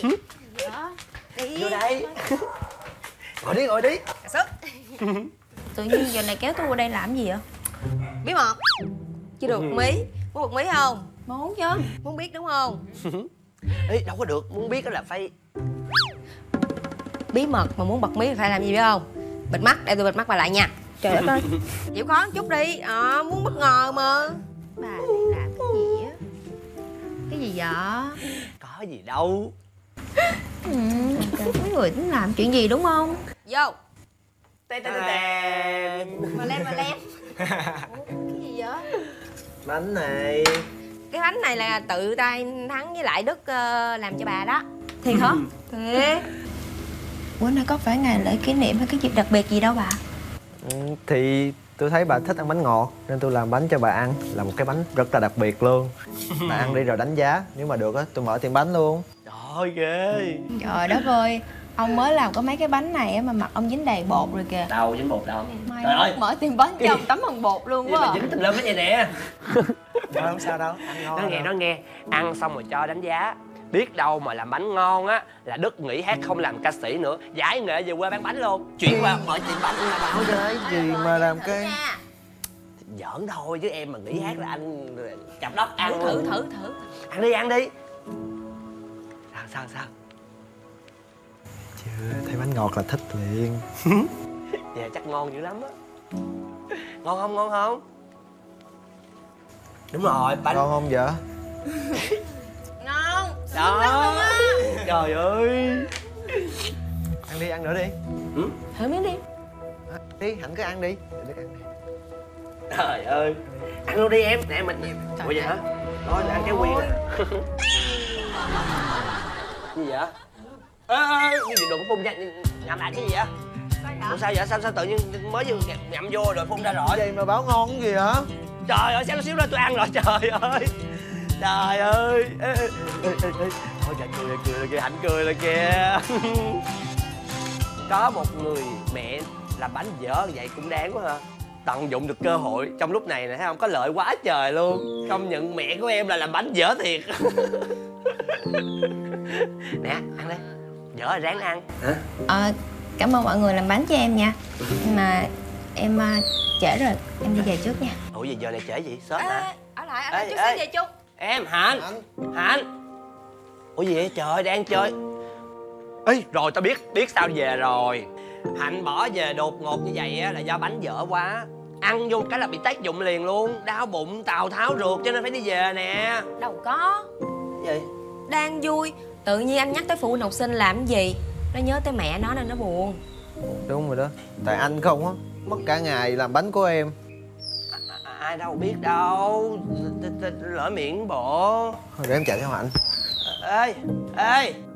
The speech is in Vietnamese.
Dạ. Đi. Vô đây. Ngồi đi, ngồi đi. Sức. Tự nhiên giờ này kéo tôi qua đây làm gì vậy? Bí mật. Chưa được bột mí. Muốn bột mí không? Muốn chứ. Muốn biết đúng không? Ê, đâu có được, muốn biết đó là phải... Bí mật mà muốn bật mí thì phải làm gì biết không? Bịt mắt, để tôi bịt mắt bà lại nha. Trời đất ơi. Chịu khó một chút đi, muốn bất ngờ mà. Bà này làm cái gì á? Cái gì vậy? Có gì đâu. Mấy người tính làm chuyện gì đúng không? Vô. Tê tê tê tê. Mà lem. Ủa, cái gì vậy? Bánh này. Cái bánh này là tự tay Thắng với lại Đức làm cho bà đó. Thiệt hả? Thiệt. Bữa nay có phải ngày lễ kỷ niệm hay cái dịp đặc biệt gì đâu bà? Thì tôi thấy bà thích ăn bánh ngọt nên tôi làm bánh cho bà ăn. Là một cái bánh rất là đặc biệt luôn. Bà ăn đi rồi đánh giá. Nếu mà được á, tôi mở tiệm bánh luôn. Trời ơi, ghê. Trời đất ơi. Ông mới làm có mấy cái bánh này á mà mặt ông dính đầy bột rồi kìa. Đâu, dính bột đâu. Mai Trời ơi. mở tiệm bánh cho ông tấm bằng bột luôn Gì quá mà à. dính tùm lum hết vậy nè. Thôi không sao đâu, ăn ngon. Nó nghe. Ăn xong rồi cho đánh giá. Biết đâu mà làm bánh ngon á là Đức nghỉ hát không làm ca sĩ nữa, giải nghệ về quê bán bánh luôn. Chuyển qua mở tiệm bánh là bao giờ. Cái gì mà làm cái... Giỡn thôi chứ em mà nghỉ hát là anh chập đất ăn Thử. Ăn đi. Sao? Chưa, thấy bánh ngọt là thích liền. Dạ chắc ngon dữ lắm á. Ngon không? Đúng rồi, bánh Ngon không vợ? Ngon. đó. Trời ơi. Ăn đi, ăn nữa đi. Thử miếng đi. Đi, Hạnh cứ ăn đi. Để ăn đi. Trời ơi. Ăn luôn đi em, nè mình. Ủa vậy hả? Thôi ăn cái quyền à. Gì vậy? Ê, cái gì đừng có phun ra, nhầm lại cái gì vậy? Ủa sao vậy? Sao tự nhiên mới vừa nhậm vô rồi phun ra rồi? Vậy mà báo ngon cái gì hả? Trời ơi, xíu nữa tôi ăn rồi, trời ơi. Trời ơi. Ê. Thôi cười kìa, Hạnh cười rồi kìa. Có một người mẹ làm bánh dở vậy cũng đáng quá ha. Tận dụng được cơ hội trong lúc này nè, thấy không? Có lợi quá trời luôn. Công nhận mẹ của em là làm bánh dở thiệt. Nè, ăn đi. Dở rồi ráng ăn. Hả? Cảm ơn mọi người làm bánh cho em nha. Nhưng mà em trễ rồi, em đi về trước nha. Ủa gì giờ này trễ gì? Sớm hả? Ở lại chút Ê. xíu về chung. Em, Hạnh. Ủa gì vậy trời, đang chơi. Ê, rồi tao biết sao về rồi. Hạnh bỏ về đột ngột như vậy á là do bánh dở quá. Ăn vô cái là bị tác dụng liền luôn. Đau bụng, Tào Tháo ruột cho nên phải đi về nè. Đâu có. Cái gì? Đang vui, tự nhiên anh nhắc tới phụ huynh học sinh làm cái gì. Nó nhớ tới mẹ nó nên nó buồn. Đúng rồi đó. Tại anh không á, mất cả ngày làm bánh của em. Ai đâu biết đâu. Lỡ miệng bộ. Thôi để em chạy theo Hạnh. Ê,